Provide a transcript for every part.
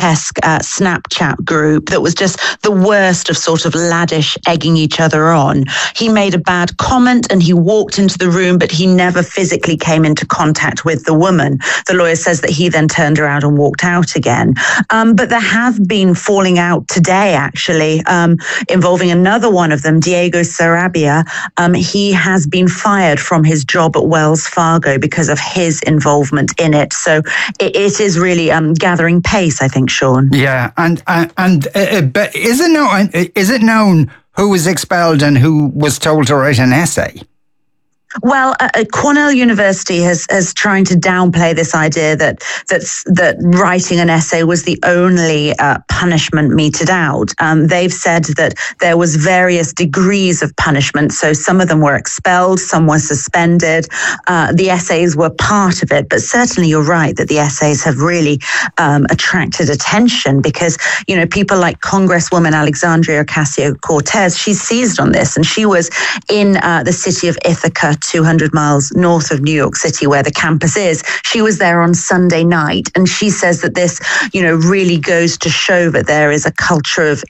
grotesque Snapchat group that was just the worst of sort of laddish egging each other on. He made a bad comment and he walked into the room, but he never physically came into contact with the woman. The lawyer says that he then turned around and walked out again. But there have been falling out today, actually, involving another one of them, Diego Sarabia. He has been fired from his job at Wells Fargo because of his involvement in it. So it is really gathering pace, I think, Sean. Yeah, but is it known who was expelled and who was told to write an essay? Well, Cornell University has trying to downplay this idea that writing an essay was the only punishment meted out. They've said that there was various degrees of punishment. So some of them were expelled, some were suspended. The essays were part of it, but certainly you're right that the essays have really attracted attention because, you know, people like Congresswoman Alexandria Ocasio-Cortez, she's seized on this, and she was in the city of Ithaca, 200 miles north of New York City, where the campus is. She was there on Sunday night, and she says that this, you know, really goes to show that there is a culture of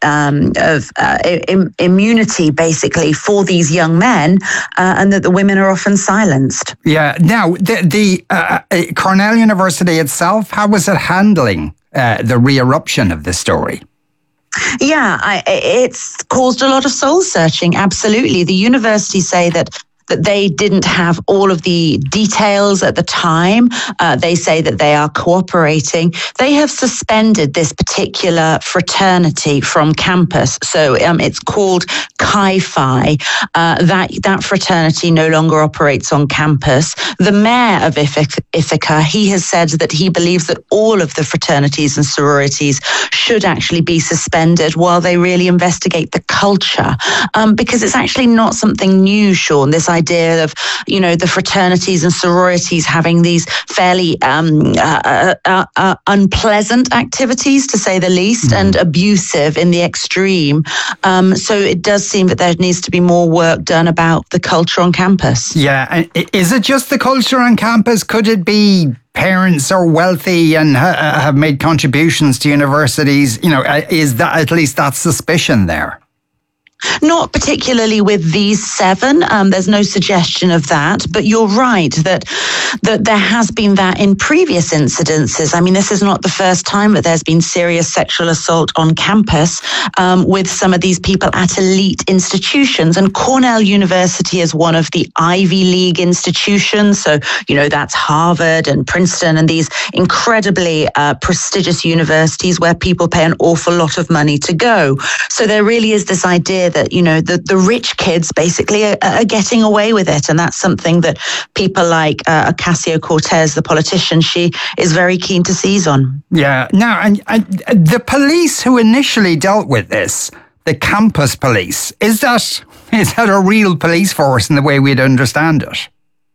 immunity, basically, for these young men, and that the women are often silenced. Yeah. Now, the Cornell University itself, how was it handling the re-eruption of this story? Yeah, it's caused a lot of soul searching. Absolutely. The university say that they didn't have all of the details at the time. They say that they are cooperating. They have suspended this particular fraternity from campus. So it's called Chi Phi. That fraternity no longer operates on campus. The mayor of Ithaca, he has said that he believes that all of the fraternities and sororities should actually be suspended while they really investigate the culture. Because it's actually not something new, Sean, this idea of, you know, the fraternities and sororities having these fairly unpleasant activities, to say the least, and abusive in the extreme. So it does seem that there needs to be more work done about the culture on campus. Yeah. And is it just the culture on campus? Could it be parents are wealthy and have made contributions to universities? You know, is that at least that suspicion there? Not particularly with these 7. There's no suggestion of that. But you're right that there has been that in previous incidences. I mean, this is not the first time that there's been serious sexual assault on campus with some of these people at elite institutions. And Cornell University is one of the Ivy League institutions. So, you know, that's Harvard and Princeton and these incredibly prestigious universities where people pay an awful lot of money to go. So there really is this idea that, you know, the rich kids basically are getting away with it. And that's something that people like Ocasio-Cortez, the politician, she is very keen to seize on. Yeah. Now, and the police who initially dealt with this, the campus police, is that a real police force in the way we'd understand it?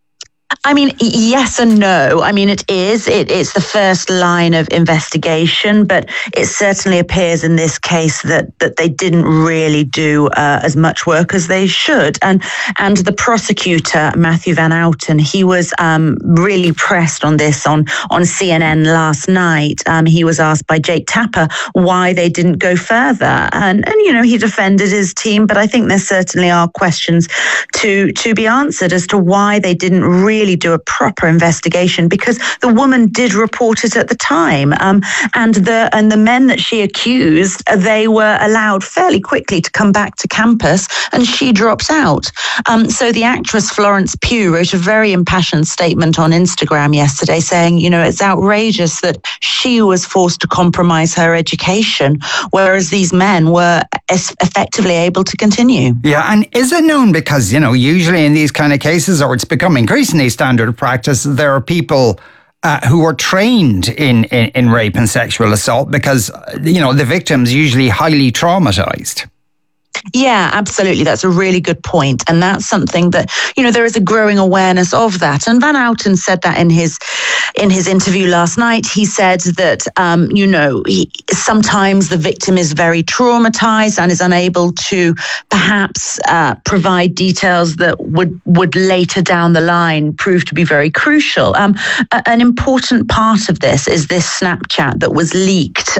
I mean, yes and no. I mean, it is. It's the first line of investigation, but it certainly appears in this case that they didn't really do as much work as they should. And the prosecutor, Matthew Van Outen, he was really pressed on this on CNN last night. He was asked by Jake Tapper why they didn't go further. And you know, he defended his team, but I think there certainly are questions to be answered as to why they didn't really do a proper investigation, because the woman did report it at the time, and the men that she accused, they were allowed fairly quickly to come back to campus, and she dropped out. So the actress Florence Pugh wrote a very impassioned statement on Instagram yesterday saying, you know, it's outrageous that she was forced to compromise her education, whereas these men were effectively able to continue. Yeah, and is it known, because, you know, usually in these kind of cases, or it's become increasingly standard practice, there are people who are trained in rape and sexual assault, because, you know, the victim's usually highly traumatized. Yeah, absolutely. That's a really good point. And that's something that, you know, there is a growing awareness of that. And Van Outen said that in his interview last night. He said that, you know, sometimes the victim is very traumatized and is unable to perhaps provide details that would later down the line prove to be very crucial. An important part of this is this Snapchat that was leaked